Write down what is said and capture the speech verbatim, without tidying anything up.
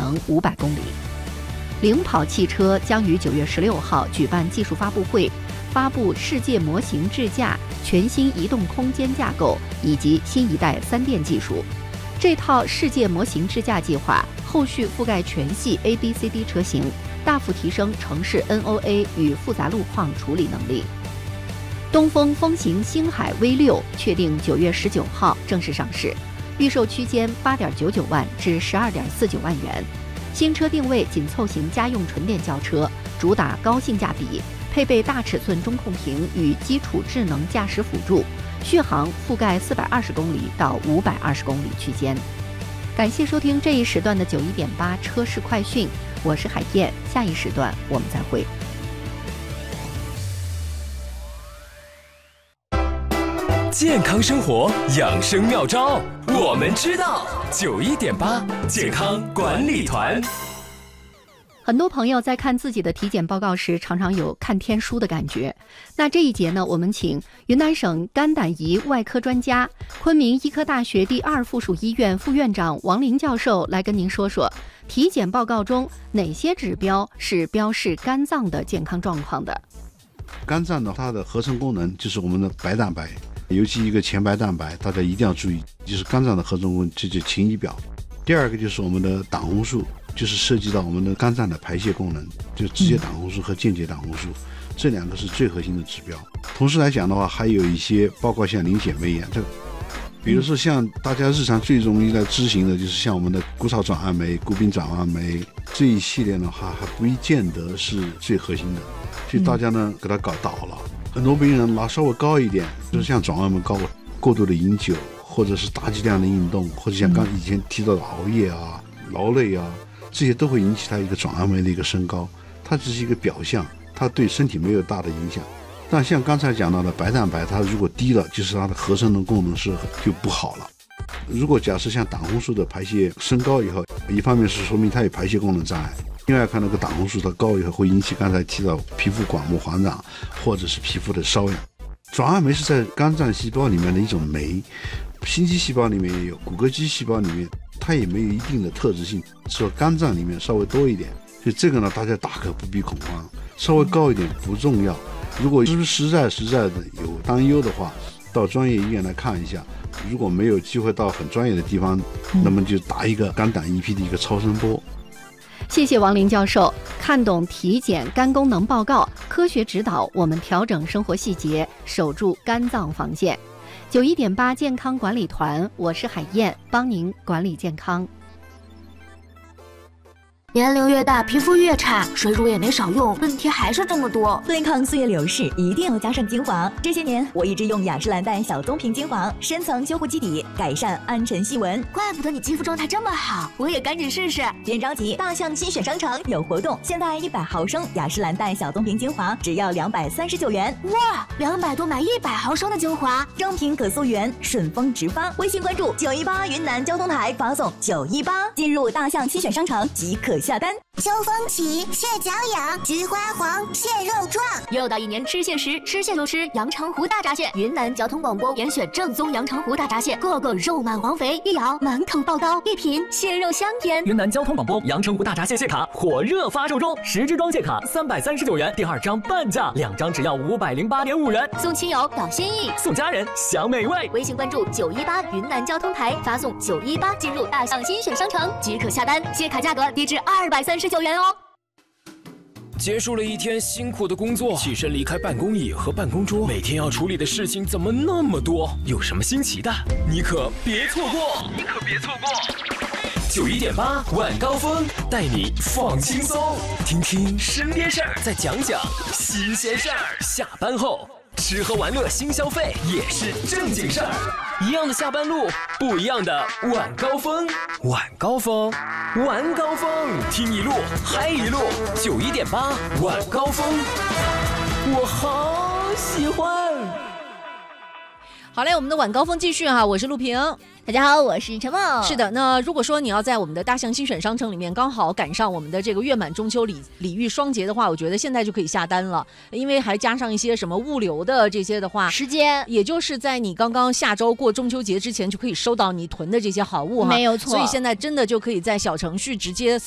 程五百公里。领跑汽车将于九月十六号举办技术发布会，发布世界模型智驾、全新移动空间架构以及新一代三电技术。这套世界模型智驾计划后续覆盖全系 A B C D 车型，大幅提升城市 N O A 与复杂路况处理能力。东风风行星海 V 六确定九月十九号正式上市，预售区间八点九九万至十二点四九万元。新车定位紧凑型家用纯电轿车，主打高性价比，配备大尺寸中控屏与基础智能驾驶辅助，续航覆盖四百二十公里到五百二十公里区间。感谢收听这一时段的九一点八车市快讯，我是海燕，下一时段我们再会。 健康生活养生妙招，我们知道。九一点八健康管理团。 很多朋友在看自己的体检报告时，常常有看天书的感觉。那这一节呢，我们请云南省肝胆胰外科专家、昆明医科大学第二附属医院副院长王林教授来跟您说说，体检报告中哪些指标是标示肝脏的健康状况的。 肝脏呢，它的合成功能就是我们的白蛋白，尤其一个前白蛋白，大家一定要注意，就是肝脏的合成功能，这就情仪表。第二个就是我们的胆红素，就是涉及到我们的肝脏的排泄功能，就直接胆红素和间接胆红素，这两个是最核心的指标。同时来讲的话，还有一些包括像凝血酶炎，这比如说像大家日常最容易来执行的，就是像我们的谷草转氨酶、谷丙转氨酶这一系列的话，还不见得是最核心的，所以大家呢给它搞倒了。很多病人拿稍微高一点，就是像转氨酶高、过度的饮酒，或者是大剂量的运动，或者像刚以前提到的熬夜啊、劳累啊，这些都会引起它一个转氨酶的一个升高，它只是一个表象，它对身体没有大的影响。但像刚才讲到的白蛋白，它如果低了，就是它的合成的功能是就不好了。如果假设像胆红素的排泄升高以后，一方面是说明它有排泄功能障碍，另外看那个胆红素它高以后会引起刚才提到皮肤管膜环长或者是皮肤的瘙痒。转氨酶是在肝脏细胞里面的一种酶，心肌细胞里面也有，骨骼肌细胞里面它也没有一定的特质性，只有肝脏里面稍微多一点，所以这个呢大家大可不必恐慌，稍微高一点不重要。如果是不是实在实在的有担忧的话，到专业医院来看一下，如果没有机会到很专业的地方，那么就打一个肝胆胰脾的一个超声波。 谢谢王林教授，看懂体检肝功能报告，科学指导我们调整生活细节，守住肝脏防线。九一点八健康管理团，我是海燕，帮您管理健康。 年龄越大，皮肤越差，水乳也没少用，问题还是这么多。 对抗岁月流逝，一定要加上精华。这些年，我一直用雅诗兰黛小棕瓶精华，深层修护基底，改善暗沉细纹。 怪不得你肌肤状态这么好，我也赶紧试试。 别着急，大象新选商城有活动，现在一百毫升雅诗兰黛小棕瓶精华只要两百三十九元。 哇，两百多买一百毫升的精华， 正品可溯源，顺丰直发。微信关注九一八云南交通台，发送九一八，进入大象新选商城即可下单。 秋风起，蟹脚痒，菊花黄，蟹肉壮。 又到一年吃蟹时，吃蟹就吃阳澄湖大闸蟹。云南交通广播严选正宗阳澄湖大闸蟹，个个肉满黄肥，一咬满口爆膏，一品蟹肉香甜。 云南交通广播阳澄湖大闸蟹蟹卡火热发售中，十支装蟹卡三百三十九元，第二张半价，两张只要五百零八点五元。 送亲友表心意， 送家人享美味。 微信关注九一八云南交通台，发送九一八进入大象新选商城即可下单，蟹卡价格低至二百三十九元哦。 结束了一天辛苦的工作，起身离开办公椅和办公桌，每天要处理的事情怎么那么多？有什么新奇的？你可别错过！你可别错过！九一点八晚高峰带你放轻松，听听身边事儿，再讲讲新鲜事儿。下班后吃喝玩乐新消费也是正经事儿，一样的下班路，不一样的晚高峰。晚高峰，晚高峰，听一路嗨一路。九一点八晚高峰，我好喜欢。 好嘞，我们的晚高峰继续哈，我是陆平。 大家好，我是陈梦。 是的，那如果说你要在我们的大象新选商城里面刚好赶上我们的这个月满中秋礼礼遇双节的话，我觉得现在就可以下单了，因为还加上一些什么物流的这些的话， 时间也就是在你刚刚下周过中秋节之前就可以收到你囤的这些好物哈， 没有错。 所以现在真的就可以在小程序直接